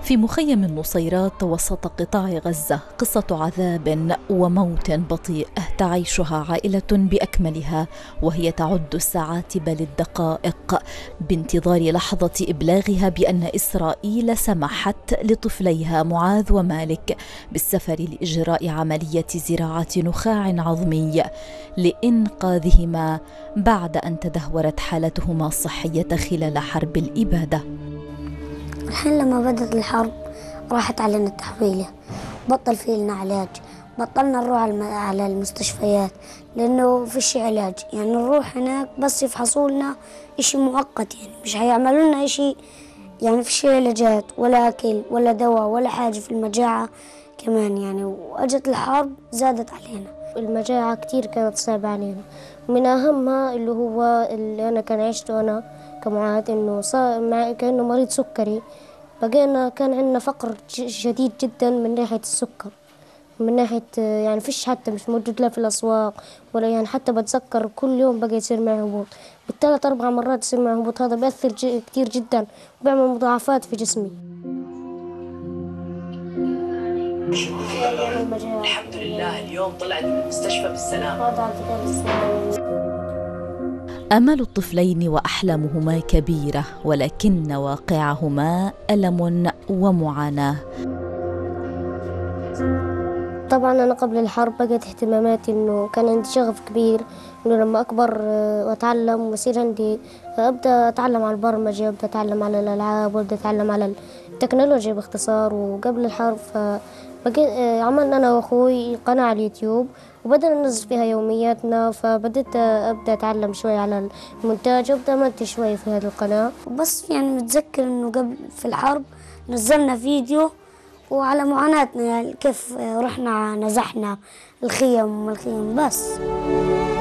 في مخيم النصيرات وسط قطاع غزة قصة عذاب وموت بطيء تعيشها عائلة بأكملها، وهي تعد الساعات بل الدقائق بانتظار لحظة إبلاغها بأن إسرائيل سمحت لطفليها معاذ ومالك بالسفر لإجراء عملية زراعة نخاع عظمي لإنقاذهما بعد أن تدهورت حالتهما الصحية خلال حرب الإبادة. الحين لما بدأت الحرب راحت علينا التحويلة، بطل فينا علاج، بطلنا نروح على المستشفيات لأنه فيش علاج. يعني نروح هناك بس يفحصوا لنا إشي مؤقت، يعني مش هيعملوا لنا إشي، يعني فيش علاجات ولا أكل ولا دواء ولا حاجة في المجاعة كمان. يعني وأجت الحرب زادت علينا المجاعة كتير، كانت صعبة علينا. من أهمها اللي أنا كان عشته أنا كمعاذ، إنه صار كأنه مريض سكري. كان عندنا فقر شديد جدا من ناحية السكر، من ناحية يعني فيش، حتى مش موجود لا في الأسواق ولا، يعني حتى بتذكر كل يوم بقى يصير معي هبوط بالثلاث 4 مرات، يصير معي هبوط. هذا بيأثر كتير جدا وبيعمل مضاعفات في جسمي. الحمد لله اليوم طلعت من المستشفى بالسلامة. آمال الطفلين وأحلامهما كبيرة، ولكن واقعهما ألم ومعاناة. طبعا أنا قبل الحرب بقت اهتماماتي إنه كان عندي شغف كبير إنه لما أكبر وأتعلم ويصير عندي، أبدأ أتعلم على البرمجة، أبدأ أتعلم على الألعاب، وأبدأ أتعلم على التكنولوجيا باختصار. وقبل الحرب عملنا أنا وأخوي قناة على اليوتيوب وبدأنا ننزل فيها يومياتنا، فبدأت أبدأ أتعلم شوي على المونتاج وأبدأ أمنتج شوي في هذه القناة. بس يعني متذكر إنه قبل في الحرب نزلنا فيديو وعلى معاناتنا، يعني كيف رحنا نزحنا الخيم بس.